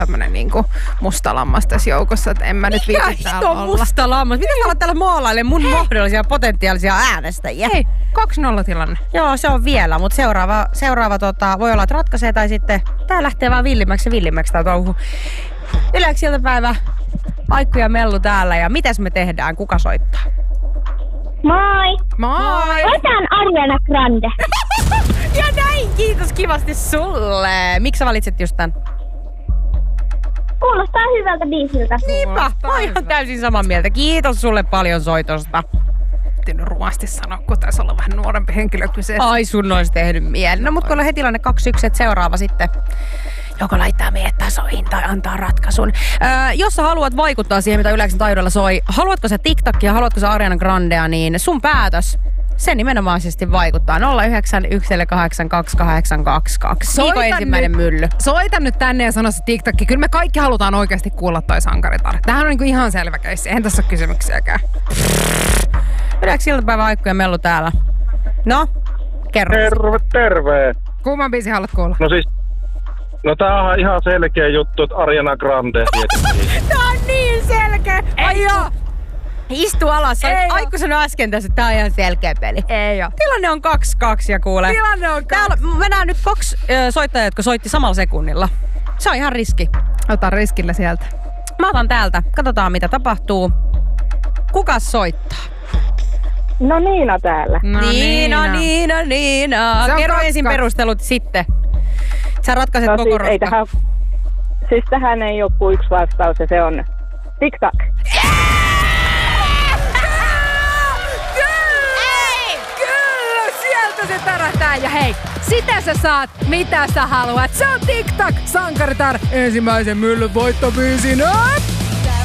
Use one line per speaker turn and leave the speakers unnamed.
tämmönen niinku musta lammas tässä joukossa, että en mä nyt viitsi täällä olla.
Musta lammas. Miten sä olet täällä maalailemaan mun mahdollisia potentiaalisia äänestäjiä?
Hei, 2-0 tilanne.
Joo, se on vielä, mutta seuraava voi olla, että ratkaisee tai sitten tää lähtee vaan villimmäksi tää touhu. Yleensä iltapäivä, Aikku ja Mellu täällä ja mitäs me tehdään? Kuka soittaa?
Moi!
Moi!
Otan Ariana Grande.
Ja näin, kiitos kivasti sulle. Miksi sä valitset just tän?
Kuulostaa hyvältä biisiltä.
Niinpä, mä oon ihan täysin samaa mieltä. Kiitos sulle paljon soitosta.
Täytyy rumasti sanoa, kun taisi olla vähän nuorempi henkilö kyseessä.
Ai sun olisi tehnyt mieli. No mut kun on heti tilanne 2-1, että seuraava sitten joko laittaa meidät tasoihin tai antaa ratkaisun. Jos sä haluat vaikuttaa siihen, mitä Yleksen taajuudella soi, haluatko sä TikTokia, haluatko sä Ariana Grandea, niin sun päätös, se nimenomaisesti vaikuttaa. 091482822. Niiko ensimmäinen mylly?
Soita nyt tänne ja sano se TikTokki. Kyllä me kaikki halutaan oikeasti kuulla toi sankaritar. Tämähän on niinku ihan selvä keissi. Eihän tässä ole kysymyksiäkään.
Yleksen iltapäivä, Aikku ja Mellu täällä. No, kerro.
Terve.
Kumman biisin haluat kuulla?
No tää on ihan selkeä juttu, että Ariana Grande tietysti.
Tää on niin selkeä. Ai joo. Istu alas. Aikku sanoi äsken tässä, että tää on ihan selkeä peli.
Ei oo.
Tilanne on 2-2 ja kuule.
Tilanne on 2.
Täällä mä näen nyt 2 soittajaa, jotka soitti samalla sekunnilla. Se on ihan riski.
Ota riskillä sieltä.
Mä otan täältä. Katsotaan mitä tapahtuu. Kuka soittaa?
No Niina täällä.
No
Niina.
Se on
Kerro
2-2.
ensin perustelut sitten. Sä ratkaiset
No
koko
siis, ei
roskan.
tähän ei ole kuin yksi vastaus ja se on TikTok.
Kyllä, sieltä se tärähtää. Ja hei, sitä sä saat, mitä sä haluat. Se on TikTok, sankaritar, ensimmäisen myllyn voittobiisin.